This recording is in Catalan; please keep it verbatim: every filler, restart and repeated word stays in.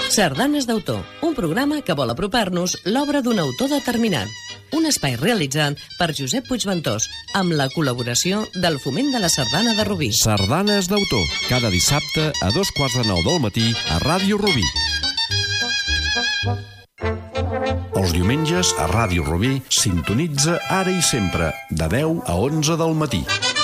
Sardanes d'autor, un programa que vol apropar-nos l'obra d'un autor determinat. Un espai realitzat per Josep Puigventós, amb la col·laboració del Foment de la Sardana de Rubí. Sardanes d'autor, cada dissabte a dos quarts de nou del matí a Ràdio Rubí. Els diumenges a Ràdio Rubí sintonitza Ara i Sempre, de deu a onze del matí.